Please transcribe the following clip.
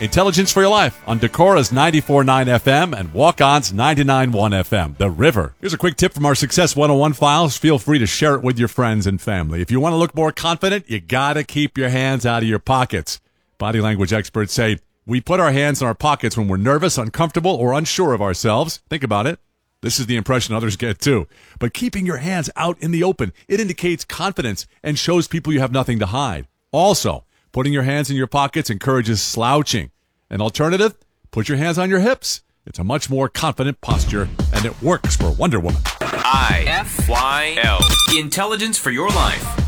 Intelligence for Your Life on Decora's 94.9 FM and Walk-On's 99.1 FM, The River. Here's a quick tip from our Success 101 files. Feel free to share it with your friends and family. If you want to look more confident, you got to keep your hands out of your pockets. Body language experts say we put our hands in our pockets when we're nervous, uncomfortable, or unsure of ourselves. Think about it. This is the impression others get too. But keeping your hands out in the open, it indicates confidence and shows people you have nothing to hide. Also, putting your hands in your pockets encourages slouching. An alternative, put your hands on your hips. It's a much more confident posture, and it works for Wonder Woman. IFYL. Intelligence for Your Life.